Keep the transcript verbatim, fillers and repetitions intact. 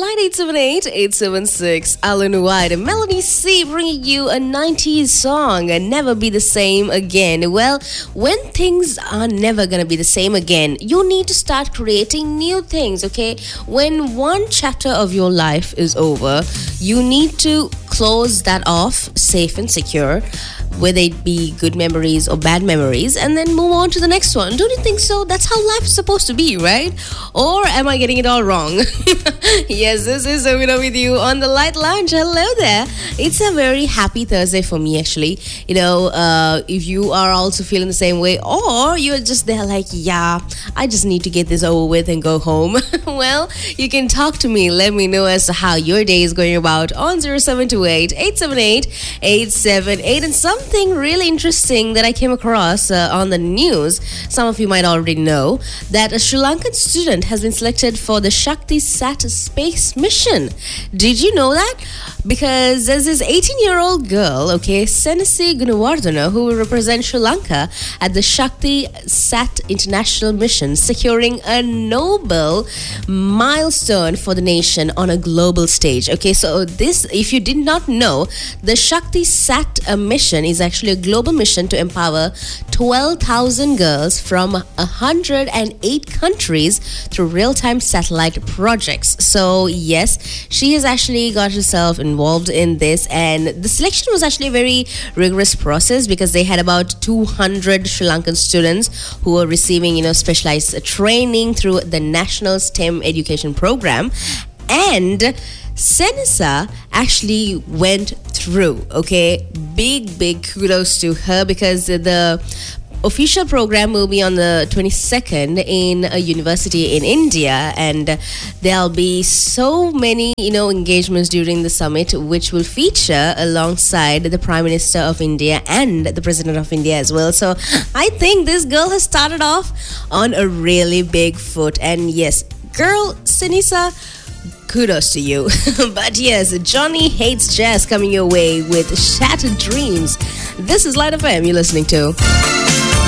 nine eight seven eight, eight seven six. Alan White and Melanie C bringing you a nineties song, and Never Be the Same Again. Well, when things are never gonna be the same again, you need to start creating new things, okay? When one chapter of your life is over, you need to close that off safe and secure, whether it be good memories or bad memories, and then move on to the next one. Don't you think so? That's how life is supposed to be, right? Or am I getting it all wrong? Yes, this is Amina with you on the Light Lounge. Hello there. It's a very happy Thursday for me, actually. You know, uh, if you are also feeling the same way, or you're just there like, yeah, I just need to get this over with and go home. Well, you can talk to me. Let me know as to how your day is going about on zero seven two eight, eight seven eight, eight seven eight. And something really interesting that I came across uh, on the news, some of you might already know, that a Sri Lankan student has been selected for the Shakti Sat space mission. Did you know that? Because there's this eighteen-year-old girl, okay, Senasi Gunawardena, who will represent Sri Lanka at the Shakti Sat International Mission, securing a Nobel milestone for the nation on a global stage. Okay, so this, if you did not know, the Shakti Sat uh, mission is actually a global mission to empower twelve thousand girls from one hundred eight countries through real-time satellite projects. So yes, she has actually got herself involved in this, and the selection was actually a very rigorous process because they had about two hundred Sri Lankan students who were receiving, you know, specialized training through the National STEM Education Program. And Senasa actually went through, okay? Big, big kudos to her, because the official program will be on the twenty-second in a university in India, and there'll be so many, you know, engagements during the summit, which will feature alongside the Prime Minister of India and the President of India as well. So I think this girl has started off on a really big foot, and yes, girl, Senasa, kudos to you. But yes, Johnny Hates Jazz coming your way with Shattered Dreams. This is Light F M you're listening to.